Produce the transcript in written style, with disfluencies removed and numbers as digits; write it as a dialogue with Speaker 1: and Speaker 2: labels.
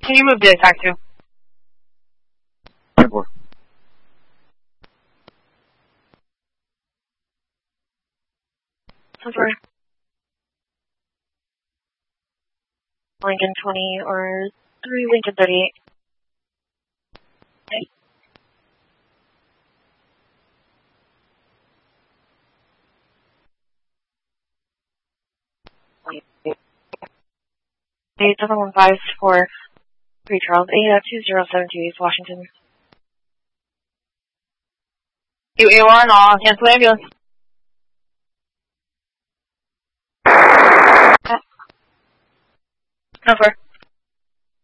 Speaker 1: Can you move the attack too?
Speaker 2: 10-4.
Speaker 3: Sorry. Lincoln 20 or 3 Lincoln 38. Okay. 8715 for 3 Charles 8-2072 East Washington.
Speaker 1: UA1 on cancel ambulance. Number.